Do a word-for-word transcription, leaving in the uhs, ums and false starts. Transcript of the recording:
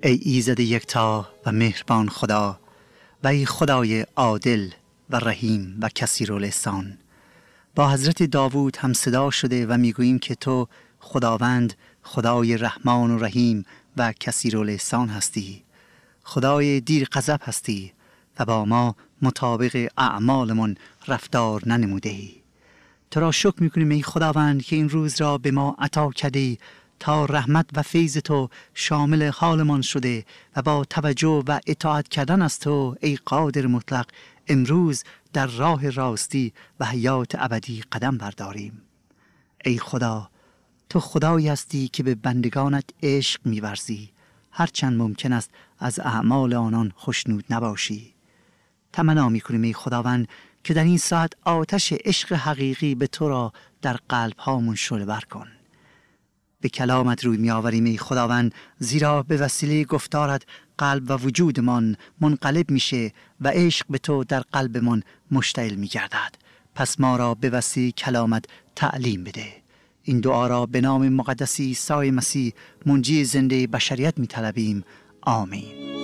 ای ایزد یکتا و مهربان خدا و ای خدای عادل و رحیم و کثیرالإحسان، با حضرت داوود هم صدا شده و میگوییم که تو خداوند خدای رحمان و رحیم و کثیرالإحسان هستی، خدای دیر غضب هستی و با ما مطابق اعمالمون رفتار ننموده ای. تو را شکر میکنیم ای خداوند که این روز را به ما عطا کردی تا رحمت و فیض تو شامل حالمان شده و با توجه و اطاعت کردن از تو ای قادر مطلق امروز در راه راستی و حیات ابدی قدم برداریم. ای خدا، تو خدایی هستی که به بندگانت عشق می‌ورزی، هرچند ممکن است از اعمال آنان خوشنود نباشی. تمنا می‌کنیم ای خداوند که در این ساعت آتش عشق حقیقی به تو را در قلب هامون شعله‌ور کن. به کلامت روی می آوریم ای خداوند، زیرا به وسیله گفتارت قلب و وجودمان منقلب میشه و عشق به تو در قلبمان مشتعل می گردد. پس ما را به وسیله کلامت تعلیم بده. این دعا را به نام مقدس عیسی مسیح منجی زنده بشریت می طلبیم. آمین.